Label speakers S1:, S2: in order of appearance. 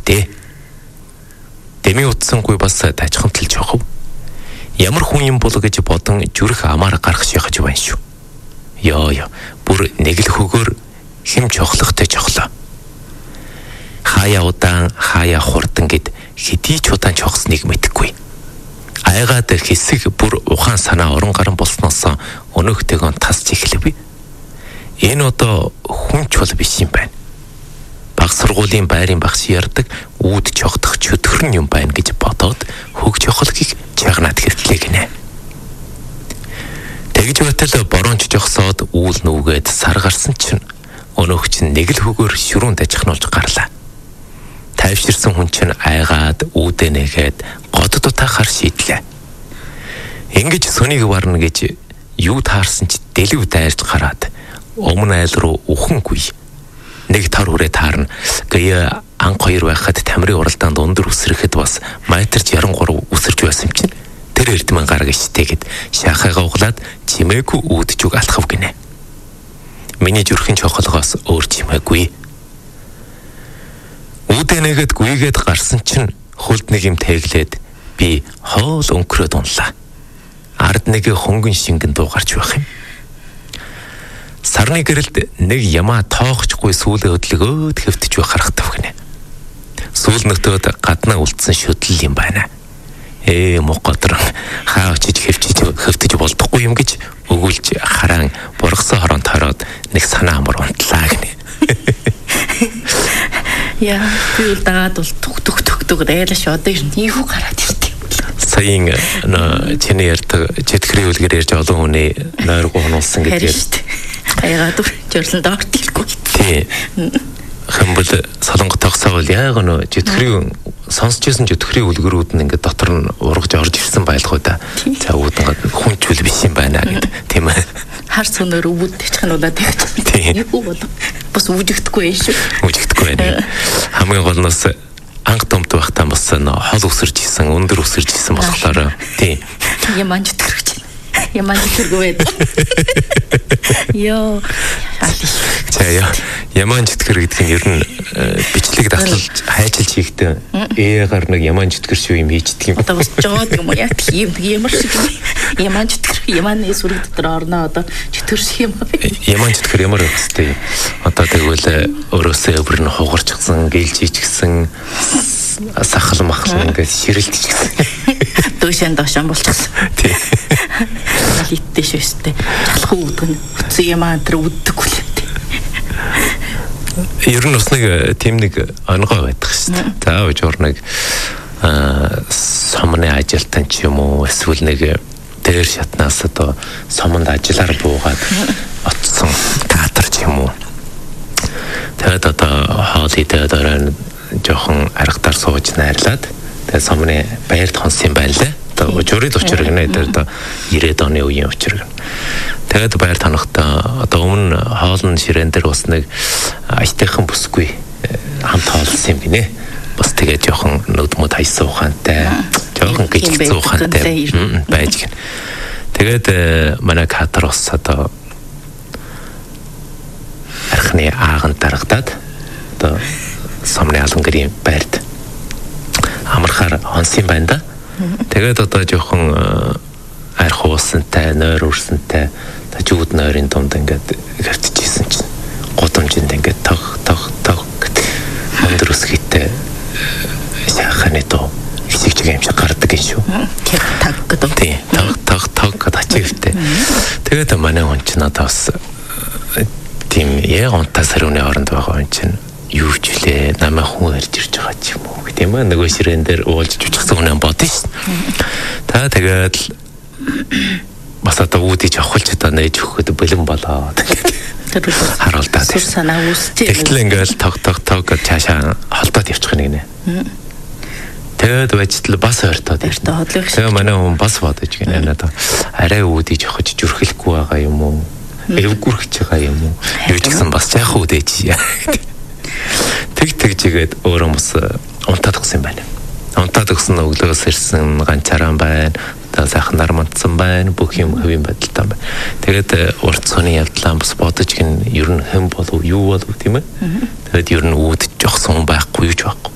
S1: дээ. Дэми утсангүй бас тажхан тэлж явах. Ямар хүн юм бол гэж бодон зүрх амаар гарах шихаж байна шүү. Ёо бүр нэг л хөгөр хэм чохлохтой чохлоо. Хаяа удаан хаяа хурдан гэд хэдий ч удаан чохсныг мэдэхгүй. Айгаад хэсэг бүр ухаан санаа орон гарan болсноос өнөөхтэйгөө тасч эхлэв. Энэ одоо хүн ч бол биш юм байна. Баг сургуулийн байрын багш ярддаг үүд чогдох чөтгөрн юм байна гэж бодоод хөг чохлохыг чагнаад хэвтлээ гинэ. Тэгж байтал борооч жогсоод үүл нүгээд сар гарсан чинь өнөөх чинь нэг л хөгөр шүрүүн дажихнуулж гарлаа. Тайвширсан хүн чинь айгаад үүдээ нэгээд год дутаахаар шийдлээ. Ингэж сүнийг варна гэж юу таарсан ч дэлгэв дайрж гараад өмнө айл руу ухангүй. Нэг тар хүрээ таарна. Гээ анх хоёр байхад тамирын уралдаанд өндөр үсрэхэд бас метрж 93 үсэрч байсан юм чинь. Тэр эрдмэн гараг ичтэйгэд шахаага углаад чимээгүй үүдж үг алхав гинэ. Миний зүрхэн чохолгоос өөр чимээгүй. Үүдэнэгэд гүйгээд гарсан чинь хөлд нэг юм тэглээд би хоол өнгөрөөд унлаа. Ард нэг хөнгөн шингэн дуугарч байх юм. Сарны гэрэлд нэг ямаа тоохчгүй сүүлээ хөдлөгөөд хэвтэж байх харагдав гинэ. Сүүл нөтөөд гаднаа үлдсэн шөдөл юм байна. Мугодрон хаа очиж хэвтэж болдохгүй юм гэж өгүүлж хараан бургасан хороонд хороод нэг санаа амар унтлаа гинэ.
S2: Яа, би дагаад бол түг дайлаш одоо юу гараад ирдэг юм бол.
S1: Саяын чиний ярьдаг чэтгэрийн үлгэр ярьж олон хүний нойргоо хонуулсан гэдгээр.
S2: Аягаад жирлэн доортилгүй.
S1: Тий. Хамбал солонгот тогсоол яг нөө чэтгэрийн сонсчсэн чэтгэрийн үлгэрүүд нь ингээд дотор нь ургаж орж ирсэн байлгүй да. За үүдэн хүнчүүл биш юм байна гэд тийм ээ.
S2: Хар сүнөр үүдчих нь удаа тэгж. Юу бол бас үжигдэхгүй юм шүү.
S1: Үжигдэхгүй байна. Хамгийн гол нь анх томт байхдаа бас хол өсөрж исэн, өндөр өсөрж исэн болохоор тий.
S2: Яман чэтгэрч. Яман чэтгэргүй байд. Ёо.
S1: Яман чэтгэр гэдэг нь ер нь бичлэг датлж хайчилж хийхдээ ээгаар нэг яман чэтгэр шүү юм хийждэг юм.
S2: Одоо бас жоод юм яа тийм ямар шиг яман чэтгэр яманы сүрэг дотор орноо одоо чэтгэр шиг юм.
S1: Яман чэтгэр ямар байх хэвтэй. Одоо тэгвэл өрөөсөө өвөр нь хугарчихсан, гэлж ичгсэн, сахал махал ингээд ширэлтчихсэн.
S2: Дөөшөн болчихсон.
S1: Тий.
S2: Литтэй швэстэй. Чалах үүдгэн үтсэн ямаа тэр үддэг үл.
S1: Ер нь бас нэг тийм нэг онгой байдаг шүү дээ. За уур нэг сомны ажилтан ч юм уу эсвэл нэг дээр шатнаас одоо сомонд ажиллаар буугаад оцсон театр ч юм уу. Тэгээд одоо хоол идээд оройн жоохон аргатаар сууж найрлаад тэгээд сомны баярд хонсон юм байна лээ. Одоо журид учраг нэ дээр одоо 90-ад оны үеийн учраг. Тэгээд баяр танахтаа одоо өмнө хоолн ширээн дээр бас нэг аятайхан бүсгүй хамт хоолсон юм гинэ. Бас тэгээд жоохон нүдмөд хайсан ухаантай, жоохон гिचгцэн ухаантай байж гин. Тэгээд манай катар бас одоо архны ааганд дарагдаад одоо сомны алан гэрийн байрд амархаар хонсон юм байна да. Тэгээд одоо жоохон арх уусантай, нойр үрсэнтэй тажууд нойрын дунд ингээд гэртчихсэн чинь гудамжинд ингээд тог өндөр өсгийтэй шаханы доо хичээж юм шиг гардаг юм шүү.
S2: Таг гэдэг.
S1: Тий, тог гэдэг ачивтэй. Тэгээд манай хүн чинь одоо бас тийм яг онтаа сарууны оронд байгаа хүн чинь юу ч үлээ намайг хүн ярьж ирж байгаа ч юм уу гэдэг юм аа. Нөгөө ширээн дээр уулзж үжигсэн хүн бодсон шин. Тэгээд бас одоо үүдиж авахулч одоо нээж өгөхөд бэлэн болоо. Харуултаа.
S2: Сүр санаа үүсчээ.
S1: Тэгтэл ингээл тог гэж цаашаа холдоод явчих нэг нэ. Тэгээд бачтал бас ойртоод ирсэн. Тэгээ манай хүн бас бодож гинэ надаа арай үүдиж авах зүрхэлэхгүй байгаа юм уу? Эвгүрхэж байгаа юм уу? Юу ч гэсэн бас яах үүдэж яа. Тэгжгээд өөрөө бас унтаад гсэн юм байна. Унтаад гсэн өглөөс ирсэн ганцаараа байна. Одоо сайхан нармандсан байна. Бүх юм хэвийн байдалтай байна. Тэгээд урт цоны явдлаа бас бодож гин ер нь хэн болов юу болов тийм ээ. Тэгээд ер нь үүдэж явах хүн байхгүй юу ч байхгүй.